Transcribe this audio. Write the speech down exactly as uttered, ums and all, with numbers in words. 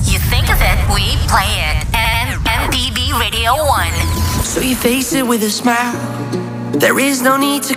You think of it, we play it. And M P B Radio one. So you face it with a smile. There is no need to